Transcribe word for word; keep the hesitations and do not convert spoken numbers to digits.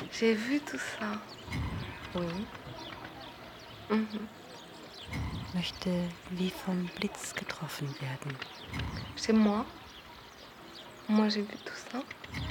J'ai vu tout ça. Oui. Mhm. Möchte wie vom Blitz getroffen werden. Chez moi, moi j'ai vu tout ça.